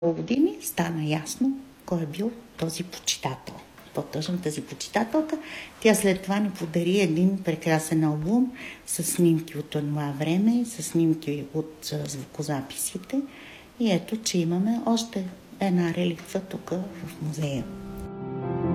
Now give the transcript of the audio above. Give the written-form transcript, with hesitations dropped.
години стана ясно кой е бил този почитател. По-точно тази почитателка. Тя след това ни подари един прекрасен албум с снимки от това време, с снимки от звукозаписите. И ето, че имаме още една реликва тук в музея.